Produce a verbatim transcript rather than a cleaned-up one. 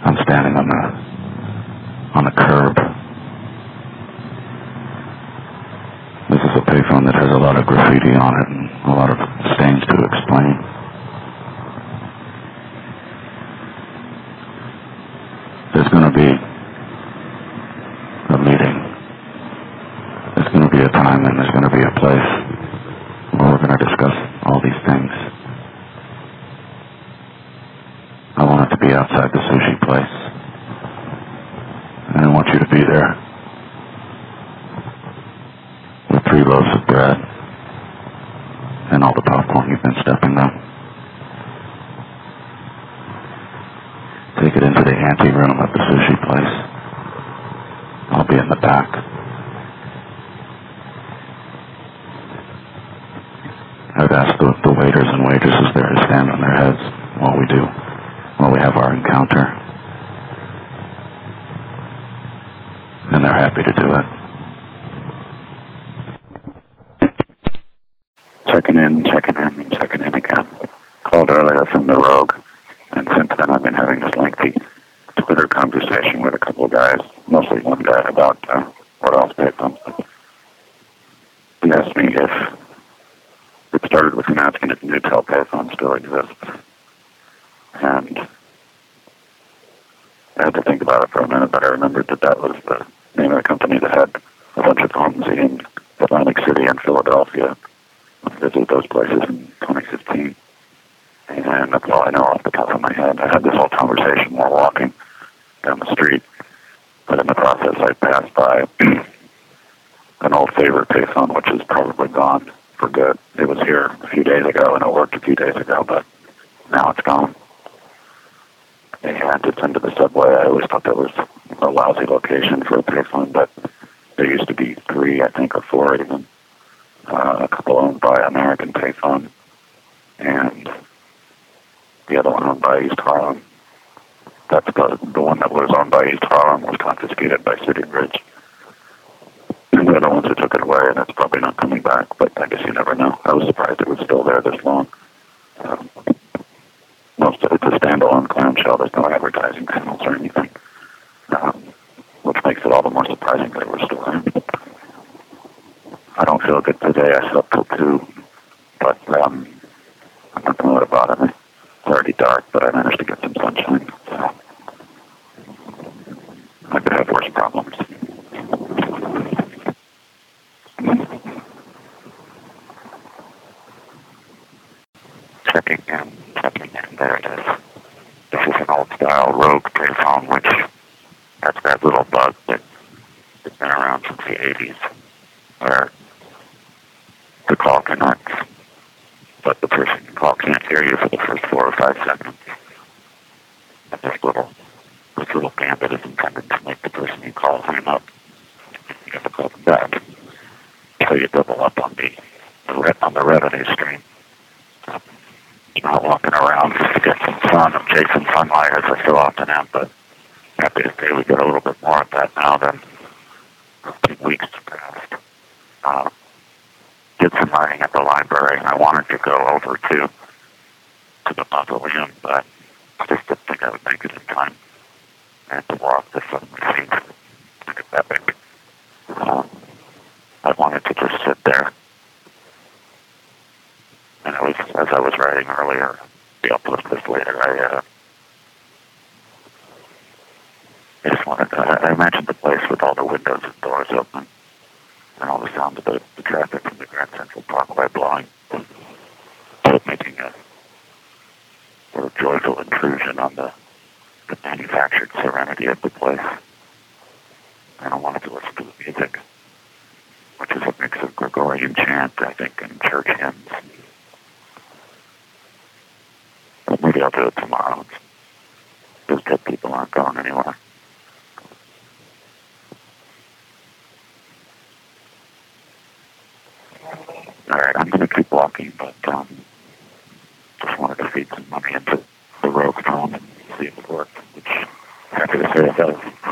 I'm standing on the on the curb. This is a payphone that has a lot of graffiti on it and a lot of stains to explain. There's going to be a meeting. There's going to be a time and there's going to be a place where we're going to discuss all these things. I want it to be outside the sushi place. And I want you to be there with three loaves of bread and all the popcorn you've been stepping up. Take it into the ante-room of the sushi place. I'll be in the back. I've asked the, the waiters and waitresses there to stand on their heads while we do, while we have our encounter. And they're happy to do it. Checking in, checking in, checking in again. Called earlier from the Rogue, and since then I've been having this lengthy Twitter conversation with a couple of guys, mostly one guy, about uh, what else payphones. He asked me if it started with him asking if Newtel payphone still exists. And I had to think about it for a minute, but I remembered that that was the name of the company that had a bunch of phones in Atlantic City and Philadelphia. I visited those places in twenty fifteen. And that's all I know off the top of my head. I had this whole conversation while walking down the street. But in the process, I passed by an old favorite payphone, which is probably gone for good. It was here a few days ago, and it worked a few days ago, but now it's gone. And it's into the subway. I always thought that was a lousy location for a payphone, but there used to be three, I think, or four even. Uh, a couple owned by American Payphone, and the other one owned by East Harlem. That's the, the one that was owned by East Harlem was confiscated by City Bridge. And the other ones who took it away, and it's probably not coming back, but I guess you never know. I was surprised it was still there this long. Um, most of it's a standalone clamshell. There's no advertising panels or anything, um, which makes it all the more surprising that it was still there. I don't feel good today. I slept till two, but um, I'm not going to let it bother me. It's already dark, but I managed to get some sunshine. So I could have worse problems. Checking in, checking in. There it is. This is an old-style Rogue payphone, which has that little bug that has been around since the eighties, where the call connects, but the person you call can't hear you for the first four or five seconds. And this little, this little gambit is intended to make the person you call hang up. You have to call them back. So you double up on the, the re- on the revenue stream. Um, you're not walking around just to get some fun. I'm chasing sunlight as I so often am, but happy to say we get a little bit more of that now than two weeks past. Uh, did some writing at the library, and I wanted to go over to to the mausoleum, but I just didn't think I would make it in time. I had to walk this suddenly seemed like a epic. Um, I wanted to just sit there. And it was, as I was writing earlier, I'll post this later, I, uh, I just wanted to, I imagined the place with all the windows and doors open, and all the sound of the, the traffic from the Grand Central Parkway blowing, sort of making a sort of joyful intrusion on the, the manufactured serenity of the place. And I wanted to listen to the music, which is a mix of Gregorian chant, I think, and church hymns. But maybe I'll do it tomorrow. Those dead people aren't going anywhere. All right, I'm going to keep walking, but um, just wanted to feed some money into the Rogue phone and see if it worked, which, happy to say it does.